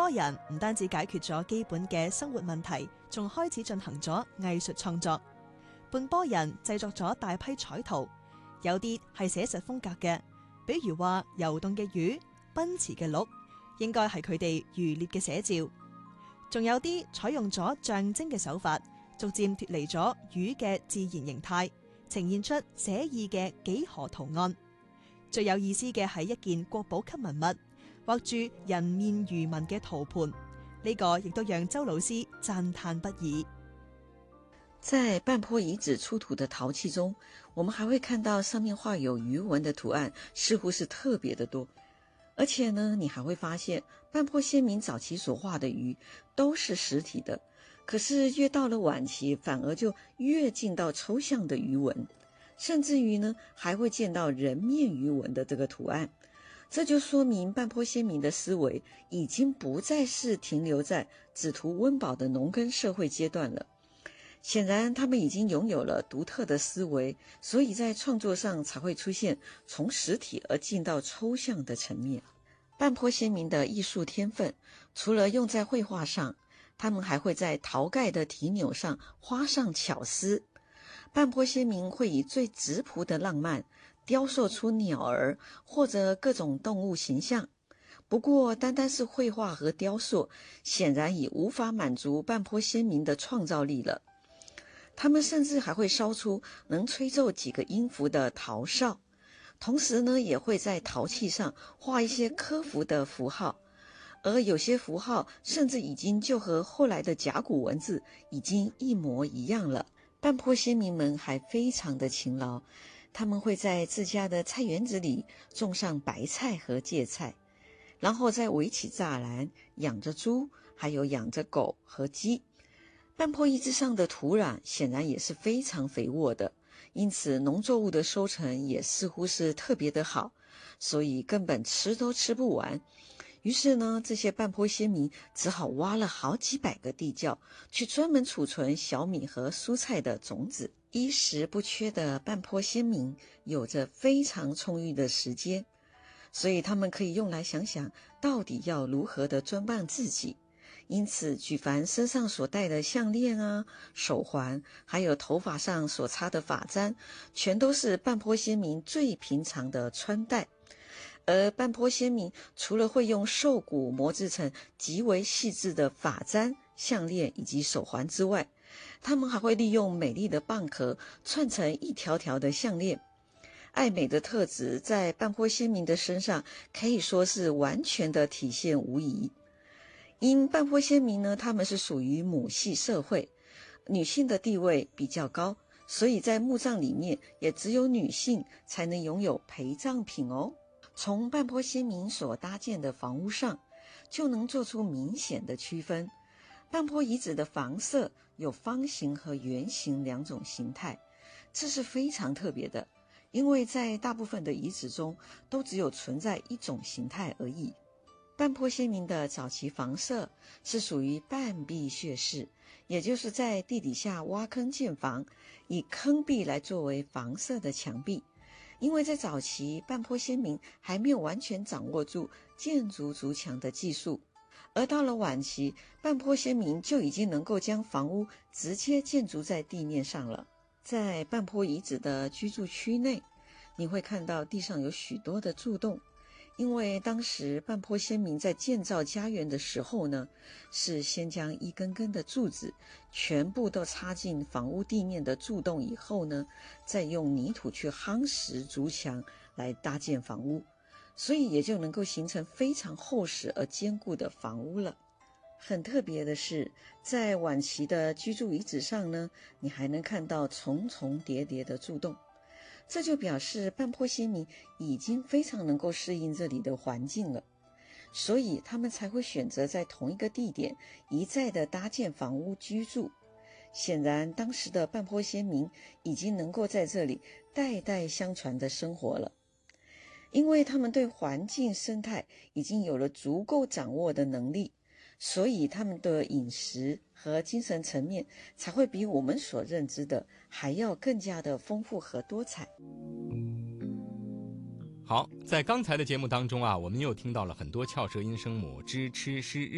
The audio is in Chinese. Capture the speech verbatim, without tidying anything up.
坡人唔單止解決咗基本嘅生活問題，仲開始進行咗藝術創作。半坡人製作咗大批彩圖，有啲係寫實風格嘅，比如話游動嘅魚、奔馳嘅鹿，應該係佢哋漁獵嘅寫照。仲有啲採用咗象徵嘅手法，逐漸脫離咗魚嘅自然形態，呈現出寫意嘅幾何圖案。最有意思嘅係一件國寶級文物，畫住人面魚紋嘅陶盤，呢個亦都讓周老師讚嘆不已。 在半坡遺址出土的陶器中，我們還會看到上面畫有魚紋的圖案，似乎是特別的多。而且呢，你還會發現半坡先民早期所畫的魚都是實體的，可是越到了晚期，反而就越進到抽象的魚紋，甚至於呢，還會見到人面魚紋的這個圖案。這就說明半坡先民的思維已經不再是停留在只圖溫飽的農耕社會階段了。顯然他們已經擁有了獨特的思維，所以在創作上才會出現從實體而進到抽象的層面。半坡先民的藝術天分，除了用在繪畫上，他們還會在陶蓋的題鈕上花上巧思。半坡先民會以最質樸的浪漫雕塑出鳥兒或者各種動物形象。不過單單是繪畫和雕塑，顯然已無法滿足半坡先民的創造力了。他們甚至還會燒出能吹奏幾個音符的陶哨，同時呢，也會在陶器上畫一些刻符的符號，而有些符號甚至已經就和後來的甲骨文字已經一模一樣了。半坡先民們還非常的勤勞，他們會在自家的菜園子裡種上白菜和芥菜，然後再圍起柵欄，養着豬，還有養着狗和雞。半坡遺址上的土壤顯然也是非常肥沃的，因此農作物的收成也似乎是特別的好，所以根本吃都吃不完。於是呢，這些半坡先民只好挖了好幾百個地窖，去專門儲存小米和蔬菜的種子。衣食不缺的半坡先民有着非常充裕的時間，所以他們可以用來想想到底要如何的裝扮自己。因此舉凡身上所戴的項鏈啊、手環，還有頭髮上所插的髮簪，全都是半坡先民最平常的穿戴。而半坡先民除了會用獸骨磨製成極為細緻的髮簪、項鏈以及手環之外，他們還會利用美麗的蚌殼串成一條條的項鏈。愛美的特質在半坡先民的身上可以說是完全的體現無疑。因半坡先民呢，他們是屬於母系社會，女性的地位比較高，所以在墓葬裡面也只有女性才能擁有陪葬品哦。從半坡先民所搭建的房屋上，就能做出明顯的區分。半坡遺址的房舍有方形和圓形兩種形態，這是非常特別的，因為在大部分的遺址中都只有存在一種形態而已。半坡先民的早期房舍是屬於半壁穴式，也就是在地底下挖坑建房，以坑壁來作為房舍的牆壁。因為在早期半坡先民還沒有完全掌握住建築築牆的技術，而到了晚期，半坡先民就已經能夠將房屋直接建築在地面上了。在半坡遺址的居住區內，你會看到地上有許多的柱洞。因為當時半坡先民在建造家園的時候呢，是先將一根根的柱子全部都插進房屋地面的柱洞以後呢，再用泥土去夯實築牆來搭建房屋，所以也就能夠形成非常厚實而堅固的房屋了。很特別的是，在晚期的居住遺址上呢，你還能看到重重疊疊的柱洞。這就表示半坡先民已經非常能夠適應這裡的環境了，所以他們才會選擇在同一個地點一再的搭建房屋居住。顯然當時的半坡先民已經能夠在這裡代代相傳的生活了，因為他們對環境生態已經有了足夠掌握的能力，所以他們的飲食和精神層面才會比我們所認知的還要更加的豐富和多彩。 好，在剛才的節目當中啊，我們又聽到了很多翹舌音聲母支、吃、詩、日